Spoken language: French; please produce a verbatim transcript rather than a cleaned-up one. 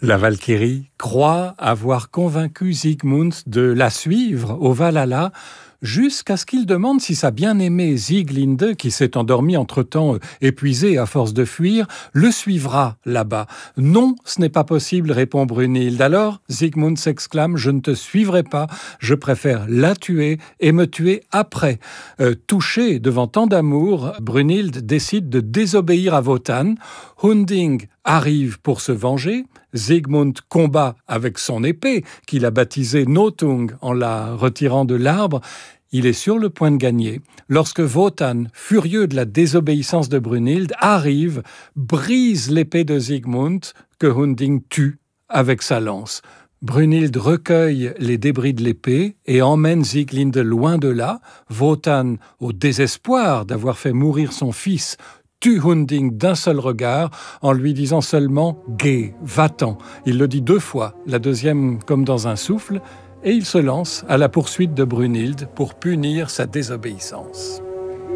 La Valkyrie croit avoir convaincu Siegmund de la suivre au Valhalla jusqu'à ce qu'il demande si sa bien-aimée Sieglinde, qui s'est endormie entre-temps épuisée à force de fuir, le suivra là-bas. « Non, ce n'est pas possible », répond Brunhild. Alors Siegmund s'exclame « Je ne te suivrai pas, je préfère la tuer et me tuer après ». Euh, touchée devant tant d'amour, Brunhild décide de désobéir à Wotan. Hunding arrive pour se venger. Siegmund combat avec son épée, qu'il a baptisée Nothung en la retirant de l'arbre. Il est sur le point de gagner lorsque Wotan, furieux de la désobéissance de Brunhild, arrive, brise l'épée de Siegmund que Hunding tue avec sa lance. Brunhild recueille les débris de l'épée et emmène Sieglinde loin de là. Wotan, au désespoir d'avoir fait mourir son fils, tue Hunding d'un seul regard en lui disant seulement « Geh, va-t'en ». Il le dit deux fois, la deuxième comme dans un souffle, et il se lance à la poursuite de Brunhild pour punir sa désobéissance.